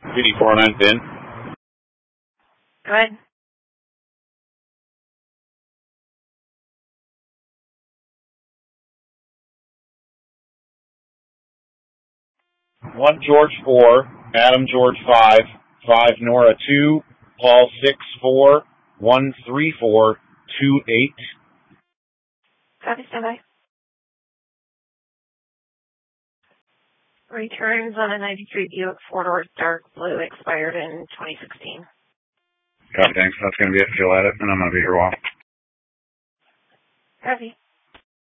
PD49's in. Go ahead. One George 4, Adam George 5, 5 Nora 2, Paul 6 4, 1 3 4, 2 8. Copy, stand by. Returns on a 93 Buick 4-door dark blue expired in 2016. Copy, thanks. That's going to be it. If you'll add it, and I'm going to be here a while. Copy.